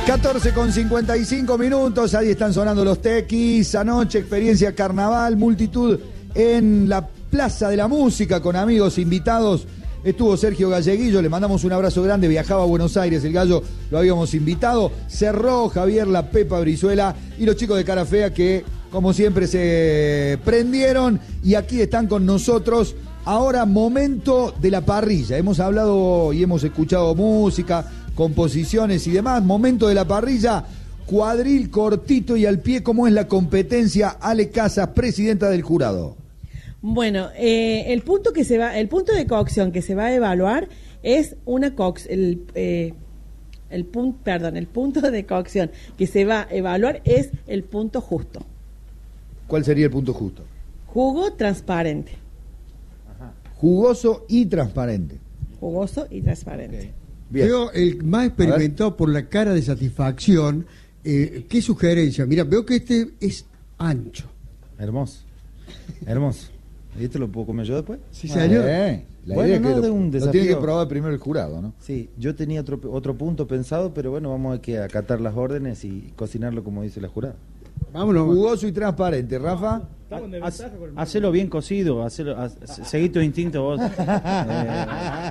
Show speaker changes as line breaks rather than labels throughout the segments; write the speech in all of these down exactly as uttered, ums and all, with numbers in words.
catorce con cincuenta y cinco minutos, ahí están sonando los tequis. Anoche, experiencia carnaval, multitud en la Plaza de la Música con amigos invitados. Estuvo Sergio Galleguillo, le mandamos un abrazo grande, viajaba a Buenos Aires, el Gallo lo habíamos invitado. Cerró Javier La Pepa Brizuela y los chicos de Cara Fea que, como siempre, se prendieron y aquí están con nosotros. Ahora, momento de la parrilla. Hemos hablado y hemos escuchado música, composiciones y demás. Momento de la parrilla, cuadril cortito y al pie. ¿Cómo es la competencia? Ale Casas, presidenta del jurado.
Bueno, eh, el punto que se va, el punto de cocción que se va a evaluar es una cox, el, eh, el punto, perdón, el punto de cocción que se va a evaluar es el punto justo.
¿Cuál sería el punto justo?
Jugo transparente.
Ajá. Jugoso y transparente.
Jugoso y transparente. Okay.
Bien. Veo el más experimentado por la cara de satisfacción. Eh, ¿Qué sugerencia? Mira, veo que este es ancho.
Hermoso. Hermoso. ¿Y esto lo puedo comer yo después?
Sí, señor. Eh, la
bueno,
idea
no,
es que
de
lo,
un
lo tiene que probar primero el jurado, ¿no?
Sí, yo tenía otro, otro punto pensado, pero bueno, vamos a que acatar las órdenes y cocinarlo como dice la jurada.
Vámonos. Jugoso y transparente, Rafa.
Haz, hacelo bien cocido, hacelo, haz, seguí tu instinto vos. eh.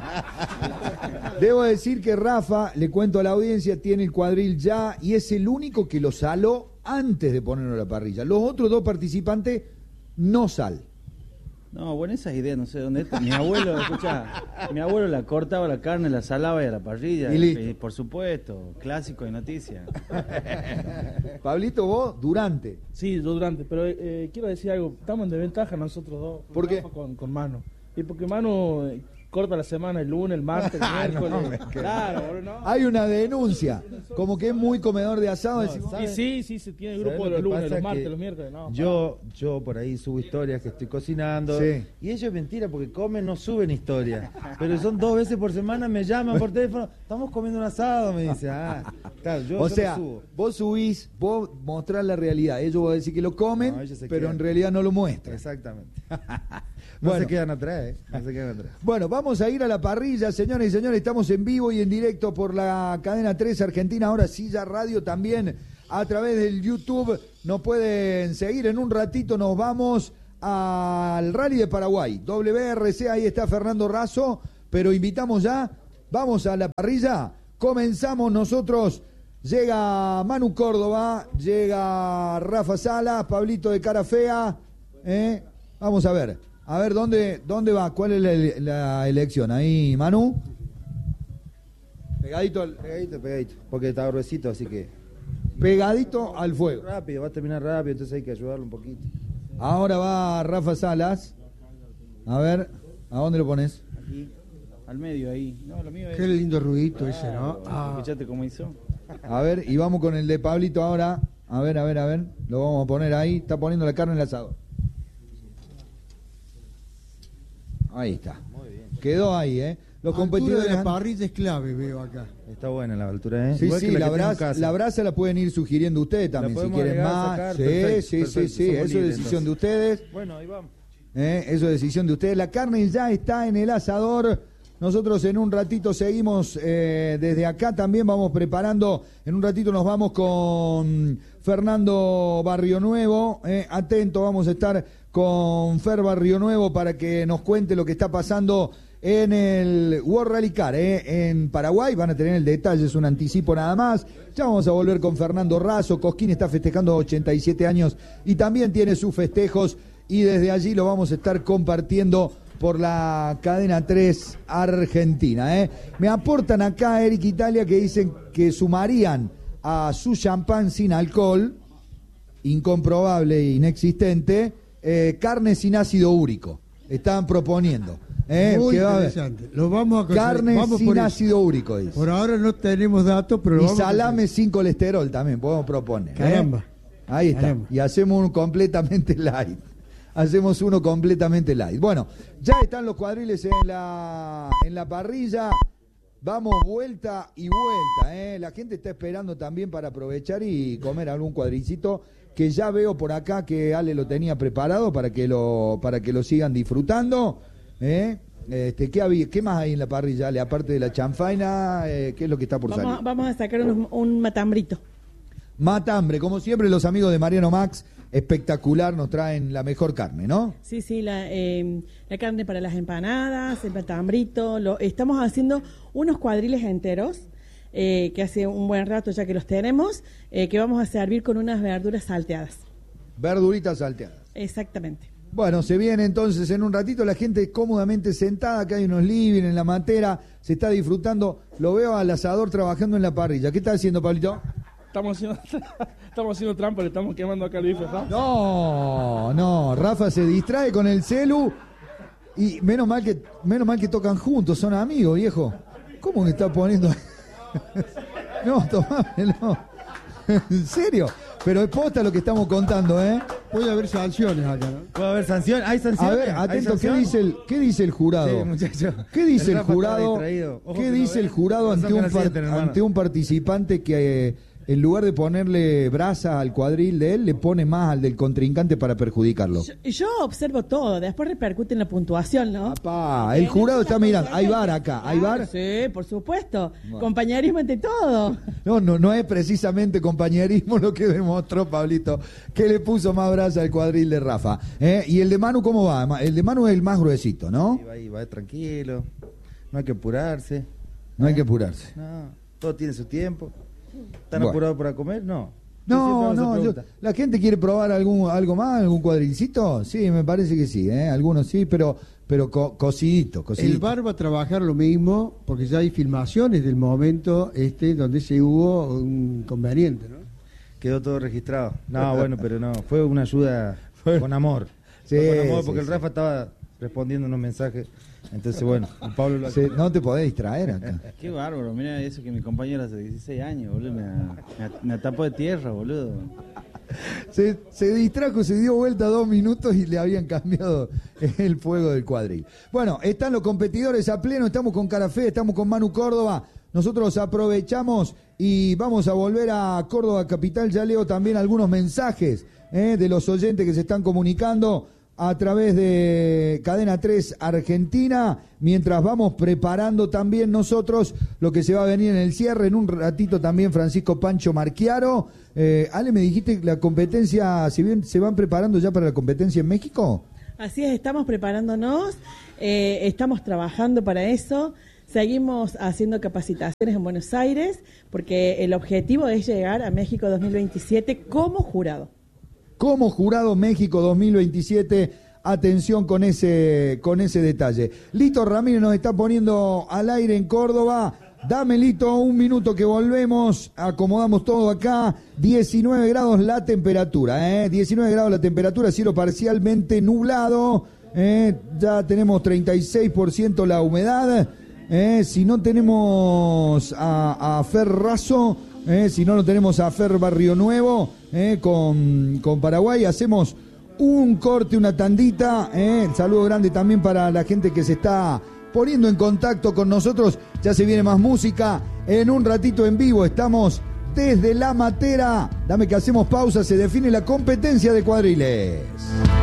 Debo decir que Rafa, le cuento a la audiencia, tiene el cuadril ya y es el único que lo saló antes de ponerlo a la parrilla. Los otros dos participantes no sal.
No, bueno, esas ideas no sé dónde está. Mi abuelo, escucha, mi abuelo la cortaba la carne, la salaba y a la parrilla.
Y
y, por supuesto, clásico de noticias.
Pablito, vos, durante.
Sí, yo durante, pero eh, quiero decir algo, estamos en desventaja nosotros dos.
¿Por qué?
Con, con Manu. Y porque Manu eh, corta la semana el lunes, el martes, el miércoles.
no,
claro, bro, no.
Hay una denuncia, como que es muy comedor de asado.
No, y sí, sí, se tiene el grupo de los lunes, los martes, los miércoles. No,
yo, yo por ahí subo historias que estoy cocinando.
Sí.
Y ellos es mentira, porque comen, no suben historias. Pero son dos veces por semana, me llaman por teléfono. Estamos comiendo un asado, me dice. Ah, claro, yo
o
yo
sea,
subo.
vos subís, vos mostrás la realidad. Ellos van a decir que lo comen,
no, pero
quedan. En realidad no lo muestran.
Exactamente. No
bueno.
se quedan atrás, ¿eh? No se quedan atrás.
Bueno, vamos a ir a la parrilla, señores y señores. Estamos en vivo y en directo por la cadena tres Argentina. Ahora sí, ya radio también a través del YouTube. Nos pueden seguir. En un ratito nos vamos al Rally de Paraguay. W R C, ahí está Fernando Razo. Pero invitamos ya, vamos a la parrilla. Comenzamos nosotros. Llega Manu Córdoba, llega Rafa Salas, Pablito de Cara Fea. ¿eh? Vamos a ver. A ver, ¿dónde, dónde va? ¿Cuál es la, la elección? Ahí, Manu. Pegadito al...
Pegadito, pegadito. Porque está gruesito, así que...
Pegadito al fuego.
Rápido, va a terminar rápido, entonces hay que ayudarlo un poquito.
Ahora va Rafa Salas. A ver, ¿a dónde lo pones?
Aquí, al medio ahí. No, lo mío es...
Qué lindo ruidito
ah,
ese, ¿no?
Ah. ¿Escuchaste cómo hizo?
A ver, y vamos con el de Pablito ahora. A ver, a ver, a ver. Lo vamos a poner ahí. Está poniendo la carne en el asador. Ahí está. Muy bien. Quedó ahí, ¿eh? Los competidores
de la parrilla es clave, veo acá.
Está buena la altura, ¿eh?
Sí,
Igual
sí,
que la,
la,
que
brasa, la brasa la pueden ir sugiriendo ustedes también, si quieren
agregar,
más.
Sacar,
sí,
perfecto,
sí,
perfecto,
sí, sí, eso es decisión
entonces.
de ustedes.
Bueno, ahí vamos.
¿Eh? Eso es decisión de ustedes. La carne ya está en el asador. Nosotros en un ratito seguimos eh, desde acá también, vamos preparando. En un ratito nos vamos con Fernando Barrionuevo. Eh, atento, vamos a estar con Fer Barrionuevo para que nos cuente lo que está pasando en el World Rally Car, eh, en Paraguay. Van a tener el detalle, es un anticipo nada más. Ya vamos a volver con Fernando Razo. Cosquín está festejando ochenta y siete años y también tiene sus festejos. Y desde allí lo vamos a estar compartiendo por la cadena tres Argentina. ¿eh? Me aportan acá, Eric Italia, que dicen que sumarían a su champán sin alcohol, incomprobable e inexistente, eh, carne sin ácido úrico. Estaban proponiendo. ¿eh?
Muy
que va
interesante. Lo vamos a conseguir.
Carne
vamos
sin ácido úrico, dice.
Por ahora no tenemos datos, pero lo
y
vamos
salame
a
sin colesterol también, podemos proponer.
Caramba.
¿eh? Ahí está.
Caramba.
Y hacemos uno completamente light. Hacemos uno completamente light. Bueno, ya están los cuadriles en la, en la parrilla. Vamos vuelta y vuelta. ¿eh? La gente está esperando también para aprovechar y comer algún cuadricito que ya veo por acá que Ale lo tenía preparado para que lo, para que lo sigan disfrutando. ¿eh? Este, ¿qué, había, ¿Qué más hay en la parrilla, Ale? Aparte de la chanfaina, eh, ¿qué es lo que está por
Vamos,
salir?
vamos a sacar unos- un matambrito.
Matambre, como siempre, los amigos de Mariano Max, espectacular, nos traen la mejor carne, ¿no?
Sí, sí, la, eh, la carne para las empanadas, el matambrito. Lo, estamos haciendo unos cuadriles enteros, eh, que hace un buen rato ya que los tenemos, eh, que vamos a servir con unas verduras salteadas.
Verduritas salteadas.
Exactamente.
Bueno, se viene entonces en un ratito la gente cómodamente sentada, que hay unos living en la matera, se está disfrutando. Lo veo al asador trabajando en la parrilla. ¿Qué está haciendo, Pablito?
Estamos haciendo, estamos haciendo trampa, le estamos quemando acá el bife, ¿no?
No, no, Rafa se distrae con el celu y menos mal que menos mal que tocan juntos, son amigos, viejo. ¿Cómo me está poniendo? No, tomámelo. ¿En serio? Pero es posta lo que estamos contando, ¿eh?
Puede haber sanciones acá, ¿no?
¿Puede haber sanción? ¿Hay sanción?
A ver, atento, ¿qué dice el, qué dice el jurado?
Sí, muchacho.
¿Qué dice
El
el
Rafa
jurado?
estaba distraído. Ojo
¿Qué
que no
dice
ve.
el jurado
Razón
ante
que
un,
la
par-
sienten, hermano.
ante un participante que eh, en lugar de ponerle brasa al cuadril de él, le pone más al del contrincante para perjudicarlo?
Yo, yo observo todo, después repercute en la puntuación, ¿no?
Papá, el jurado está mirando. Hay bar acá, hay bar.
Sí, por supuesto. Compañerismo ante todo.
No, no, no es precisamente compañerismo lo que demostró Pablito, que le puso más brasa al cuadril de Rafa. ¿Eh? ¿Y el de Manu cómo va? El de Manu es el más gruesito, ¿no?
Sí, va ahí, va tranquilo. No hay que apurarse.
No hay que apurarse.
No, todo tiene su tiempo. ¿Están
Bueno.
apurados para comer? No. Yo siempre
No,
hago esa
no, yo-
pregunta.
la gente quiere probar algún algo más, algún cuadrilcito. Sí, me parece que sí, ¿eh? Algunos sí, pero pero co cosidito, cosidito.
El bar va a trabajar lo mismo porque ya hay filmaciones del momento este donde se hubo un inconveniente, ¿no?
Quedó todo registrado. No, bueno, pero no. Fue una ayuda con amor.
Sí,
Fue con amor
sí,
porque el
sí.
Rafa estaba respondiendo unos mensajes. Entonces, bueno, el Pablo lo
Sí, no te podés distraer acá.
Qué bárbaro, mira eso que mi compañero hace dieciséis años, boludo, me, me, me tapó de tierra, boludo.
Se, se distrajo, se dio vuelta dos minutos y le habían cambiado el fuego del cuadril. Bueno, están los competidores a pleno, estamos con Carafé, estamos con Manu Córdoba. Nosotros aprovechamos y vamos a volver a Córdoba Capital. Ya leo también algunos mensajes eh, de los oyentes que se están comunicando a través de Cadena tres Argentina, mientras vamos preparando también nosotros lo que se va a venir en el cierre. En un ratito también Francisco Pancho Marchiaro. Eh, Ale, me dijiste que la competencia, si bien se van preparando ya para la competencia en México.
Así es, estamos preparándonos, eh, estamos trabajando para eso, seguimos haciendo capacitaciones en Buenos Aires, porque el objetivo es llegar a México dos mil veintisiete como jurado.
Como jurado México dos mil veintisiete, atención con ese, con ese detalle. Lito Ramírez nos está poniendo al aire en Córdoba. Dame, Lito, un minuto que volvemos. Acomodamos todo acá. diecinueve grados la temperatura, ¿eh? diecinueve grados la temperatura, cielo parcialmente nublado. ¿eh? Ya tenemos treinta y seis por ciento la humedad. ¿eh? Si no tenemos a, a Fer Razo, ¿eh? si no lo tenemos a Fer Barrio Nuevo, ¿eh? con, con Paraguay, hacemos un corte, una tandita. ¿eh? El saludo grande también para la gente que se está poniendo en contacto con nosotros. Ya se viene más música en un ratito en vivo. Estamos desde La Matera. Dame que hacemos pausa, se define la competencia de cuadriles.